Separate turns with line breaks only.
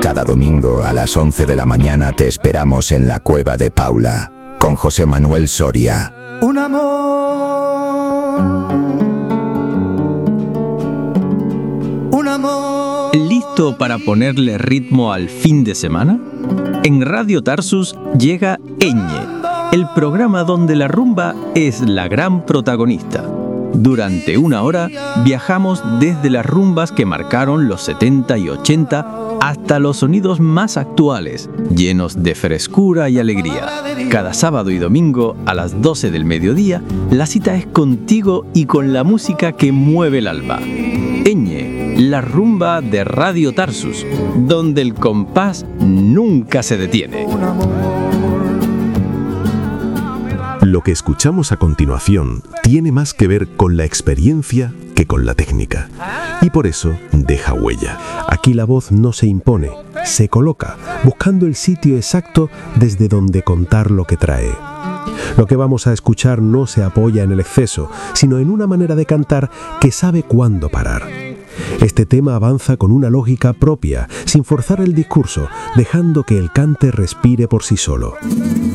Cada domingo a las 11 de la mañana te esperamos en la Cueva de Paula, con José Manuel Soria.
Un amor. Un amor.
¿Listo para ponerle ritmo al fin de semana? En Radio Tarsus llega Eñe, el programa donde la rumba es la gran protagonista. Durante una hora viajamos desde las rumbas que marcaron los 70 y 80 hasta los sonidos más actuales, llenos de frescura y alegría. Cada sábado y domingo a las 12 del mediodía, la cita es contigo y con la música que mueve el alma. Eñe, la rumba de Radio Tarsus, donde el compás nunca se detiene.
Lo que escuchamos a continuación tiene más que ver con la experiencia que con la técnica. Y por eso deja huella. Aquí la voz no se impone, se coloca, buscando el sitio exacto desde donde contar lo que trae. Lo que vamos a escuchar no se apoya en el exceso, sino en una manera de cantar que sabe cuándo parar. Este tema avanza con una lógica propia, sin forzar el discurso, dejando que el cante respire por sí solo.